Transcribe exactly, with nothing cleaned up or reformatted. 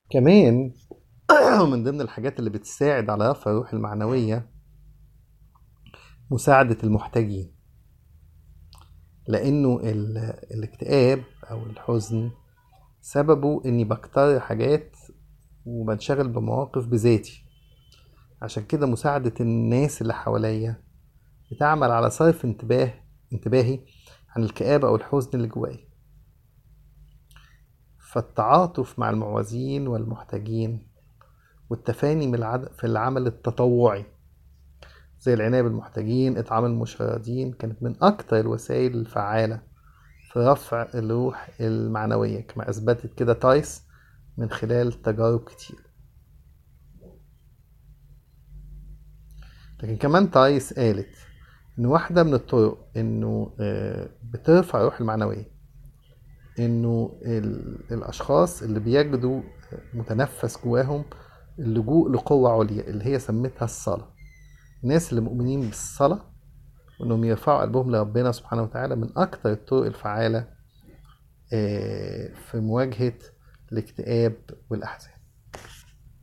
كمان من ضمن الحاجات اللي بتساعد على رفع الروح المعنوية مساعدة المحتاجين، لأنه ال... الاكتئاب أو الحزن سببه إني بكتر حاجات وبنشغل بمواقف بذاتي. عشان كده مساعدة الناس اللي حواليا بتعمل على صرف انتباه انتباهي عن الكآبة أو الحزن اللي جوايا. فالتعاطف مع المعوزين والمحتاجين والتفاني من العد... في العمل التطوعي زي العناية بالمحتاجين، إطعام المشردين، كانت من أكتر الوسائل الفعالة في رفع الروح المعنوية، كما أثبتت كده تايس من خلال تجارب كتير. لكن كمان تايس قالت إن واحدة من الطرق إنه آه، بترفع الروح المعنوية إنه ال- الأشخاص اللي بيجدوا متنفس جواهم اللجوء لقوة عليا اللي هي سمتها الصلاة. الناس اللي مؤمنين بالصلاة وإنهم يرفعوا قلبهم لربنا سبحانه وتعالى من أكتر الطرق الفعالة آه، في مواجهة الاكتئاب والأحزان.